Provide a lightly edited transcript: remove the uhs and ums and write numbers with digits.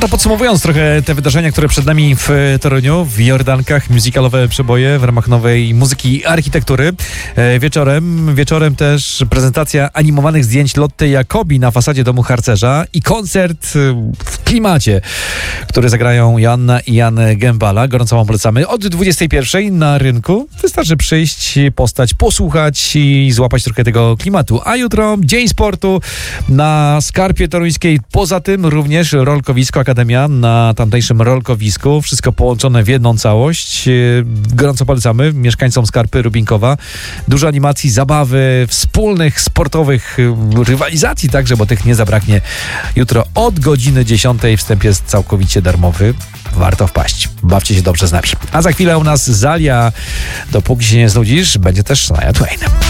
to podsumowując trochę te wydarzenia, które przed nami w Toruniu, w Jordankach, musicalowe przeboje w ramach nowej muzyki architektury. Wieczorem też prezentacja animowanych zdjęć Lotty Jacobi na fasadzie domu harcerza i koncert w klimacie, który zagrają Joanna i Jan Gębala. Gorąco wam polecamy. Od 21 na rynku wystarczy przyjść, postać, posłuchać i złapać trochę tego klimatu. A jutro dzień sportu na Skarpie Toruńskiej. Poza tym również rolkowisko, Akademia na tamtejszym rolkowisku. Wszystko połączone w jedną całość. Gorąco polecamy mieszkańcom Skarpy, Rubinkowa. Dużo animacji, zabawy, wspólnych, sportowych rywalizacji także, bo tych nie zabraknie. Jutro od godziny 10. Wstęp jest całkowicie darmowy. Warto wpaść. Bawcie się dobrze z nami. A za chwilę u nas Zalia. Dopóki się nie znudzisz, będzie też Shania Twain.